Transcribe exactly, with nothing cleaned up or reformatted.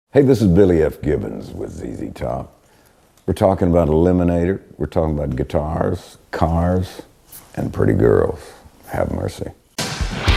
Hey, this is Billy F. Gibbons with Z Z Top. We're talking about Eliminator. We're talking about guitars, cars, and pretty girls. Have mercy.